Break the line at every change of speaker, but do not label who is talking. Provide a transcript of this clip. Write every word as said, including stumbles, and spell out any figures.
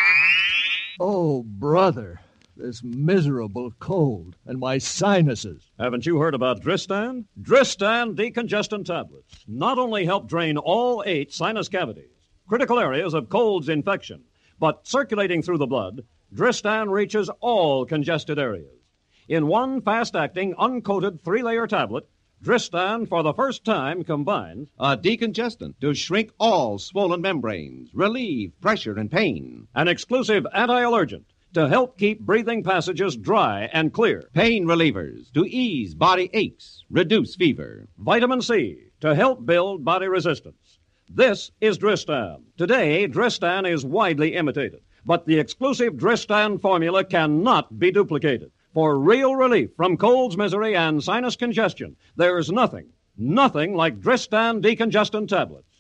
Oh, brother, this miserable cold and my sinuses.
Haven't you heard about Dristan? Dristan decongestant tablets not only help drain all eight sinus cavities, critical areas of cold's infection, but circulating through the blood, Dristan reaches all congested areas. In one fast-acting, uncoated three-layer tablet, Dristan, for the first time, combines
a decongestant to shrink all swollen membranes, relieve pressure and pain,
an exclusive anti-allergent to help keep breathing passages dry and clear,
pain relievers to ease body aches, reduce fever,
vitamin C to help build body resistance. This is Dristan. Today, Dristan is widely imitated, but the exclusive Dristan formula cannot be duplicated. For real relief from cold's misery and sinus congestion, there's nothing, nothing like Dristan decongestant tablets.